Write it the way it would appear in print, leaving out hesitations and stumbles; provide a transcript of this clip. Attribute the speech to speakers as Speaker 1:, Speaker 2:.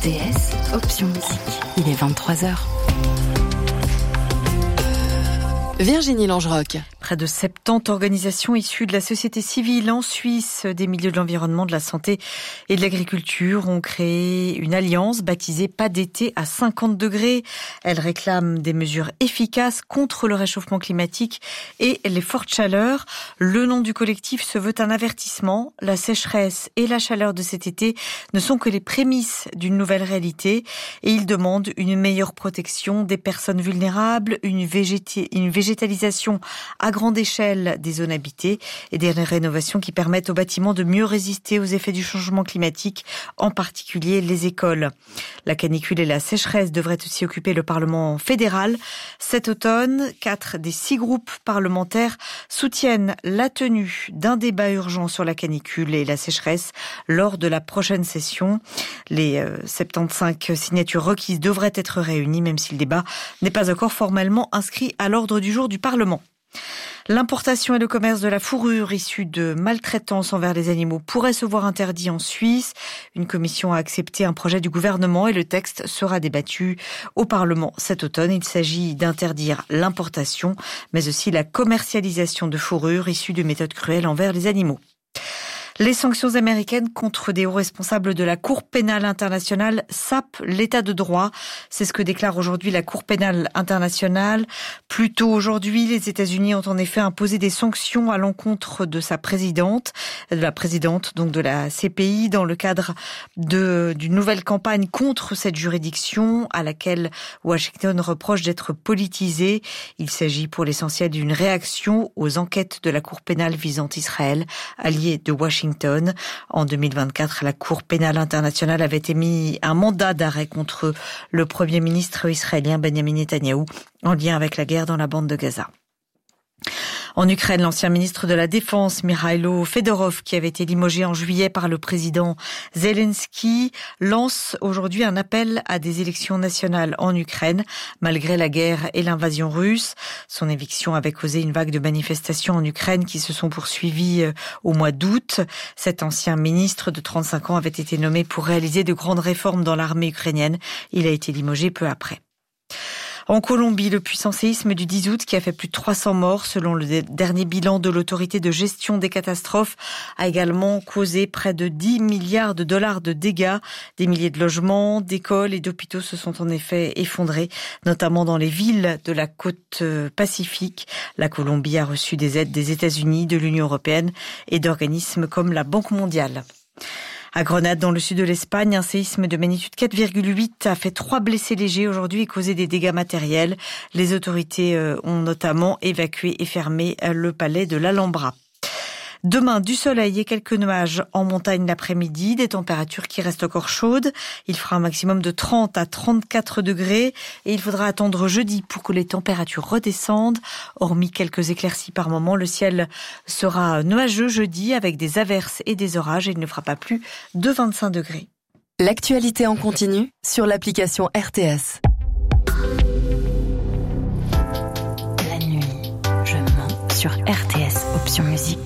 Speaker 1: RTS, option musique. Il est 23h. Virginie Langerock.
Speaker 2: Près de 70 organisations issues de la société civile en Suisse, des milieux de l'environnement, de la santé et de l'agriculture ont créé une alliance baptisée Pas d'été à 50 degrés. Elle réclame des mesures efficaces contre le réchauffement climatique et les fortes chaleurs. Le nom du collectif se veut un avertissement. La sécheresse et la chaleur de cet été ne sont que les prémices d'une nouvelle réalité et ils demandent une meilleure protection des personnes vulnérables, une végétalisation à grande échelle des zones habitées et des rénovations qui permettent aux bâtiments de mieux résister aux effets du changement climatique, en particulier les écoles. La canicule et la sécheresse devraient aussi occuper le Parlement fédéral. Cet automne, 4 des 6 groupes parlementaires soutiennent la tenue d'un débat urgent sur la canicule et la sécheresse lors de la prochaine session. Les 75 signatures requises devraient être réunies, même si le débat n'est pas encore formellement inscrit à l'ordre du jour du Parlement. L'importation et le commerce de la fourrure issue de maltraitance envers les animaux pourrait se voir interdit en Suisse. Une commission a accepté un projet du gouvernement et le texte sera débattu au Parlement cet automne. Il s'agit d'interdire l'importation, mais aussi la commercialisation de fourrure issue de méthodes cruelles envers les animaux. Les sanctions américaines contre des hauts responsables de la Cour pénale internationale sapent l'état de droit. C'est ce que déclare aujourd'hui la Cour pénale internationale. Plus tôt aujourd'hui, les États-Unis ont en effet imposé des sanctions à l'encontre de sa présidente, de la présidente donc de la CPI, dans le cadre d'une nouvelle campagne contre cette juridiction à laquelle Washington reproche d'être politisée. Il s'agit pour l'essentiel d'une réaction aux enquêtes de la Cour pénale visant Israël, alliée de Washington. En 2024, la Cour pénale internationale avait émis un mandat d'arrêt contre le Premier ministre israélien Benjamin Netanyahou en lien avec la guerre dans la bande de Gaza. En Ukraine, l'ancien ministre de la Défense, Mikhailo Fedorov, qui avait été limogé en juillet par le président Zelensky, lance aujourd'hui un appel à des élections nationales en Ukraine, malgré la guerre et l'invasion russe. Son éviction avait causé une vague de manifestations en Ukraine qui se sont poursuivies au mois d'août. Cet ancien ministre de 35 ans avait été nommé pour réaliser de grandes réformes dans l'armée ukrainienne. Il a été limogé peu après. En Colombie, le puissant séisme du 10 août qui a fait plus de 300 morts selon le dernier bilan de l'autorité de gestion des catastrophes a également causé près de 10 milliards de dollars de dégâts. Des milliers de logements, d'écoles et d'hôpitaux se sont en effet effondrés, notamment dans les villes de la côte pacifique. La Colombie a reçu des aides des États-Unis, de l'Union européenne et d'organismes comme la Banque mondiale. À Grenade, dans le sud de l'Espagne, un séisme de magnitude 4,8 a fait 3 blessés légers aujourd'hui et causé des dégâts matériels. Les autorités ont notamment évacué et fermé le palais de l'Alhambra. Demain, du soleil et quelques nuages en montagne l'après-midi, des températures qui restent encore chaudes. Il fera un maximum de 30 à 34 degrés et il faudra attendre jeudi pour que les températures redescendent. Hormis quelques éclaircies par moment, le ciel sera nuageux jeudi avec des averses et des orages et il ne fera pas plus de 25 degrés.
Speaker 1: L'actualité en continu sur l'application RTS. La nuit, je mens sur RTS, option musique.